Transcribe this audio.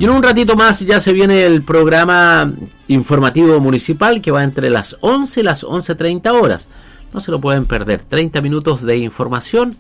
Y en un ratito más ya se viene el programa informativo municipal que va entre las 11 y las 11:30 horas. No se lo pueden perder. 30 minutos de información